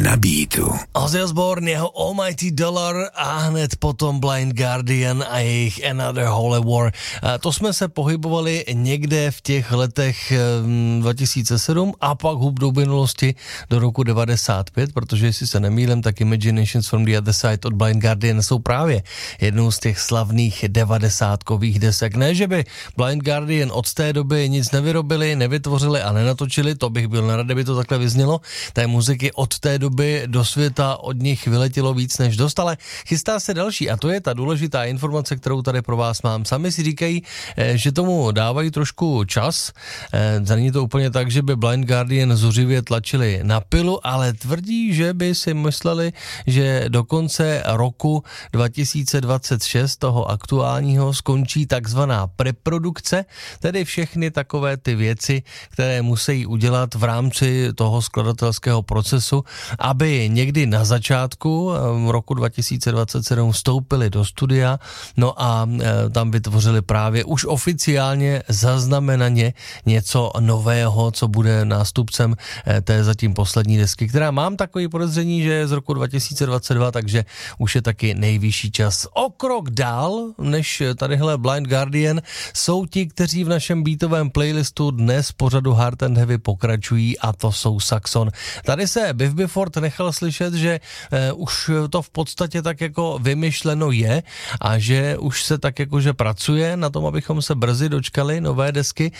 na beatu. Ozzy Osbourne, jeho Almighty Dollar a hned potom Blind Guardian a jejich Another Holy War. To jsme se pohybovali někde v těch letech 2007 a pak hub do minulosti do roku 95, protože jestli se nemýlím, tak Imaginations from the Other Side od Blind Guardian jsou právě jednou z těch slavných 90kových desek. Ne, že by Blind Guardian od té doby nic nevyrobili, nevytvořili a nenatočili, to bych byl nerad, kdyby to takhle vyznělo. Té muziky od té doby do světa od nich vyletělo víc než dost, ale chystá se další a to je ta důležitá informace, kterou tady pro vás mám. Sami si říkají, že tomu dávají trošku čas. Není to úplně tak, že by Blind Guardian zuřivě tlačili na pilu, ale tvrdí, že by si mysleli, že do konce roku 2026 toho aktuálního skončí takzvaná preprodukce, tedy všechny takové ty věci, které musí udělat v rámci toho skladatelského procesu, aby někdy na začátku roku 2027 vstoupili do studia, no a tam vytvořili právě už oficiálně zaznamenaně něco nového, co bude nástupcem té zatím poslední desky, která mám takový podezření, že je z roku 2022, takže už je taky nejvyšší čas. O krok dál, než tadyhle Blind Guardian, jsou ti, kteří v našem beatovém playlistu dnes pořadu Hard and Heavy pokračují a to jsou Saxon. Tady se Biff Byford nechal slyšet, že už to v podstatě tak jako vymyšleno je a že už se tak jakože pracuje na tom, abychom se brzy dočkali nové desky